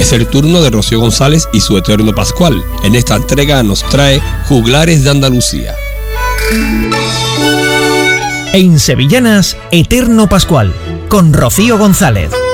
Es el turno de Rocío González y su Eterno Pascual. En esta entrega nos trae Juglares de Andalucía. En Sevillanas, Eterno Pascual, con Rocío González.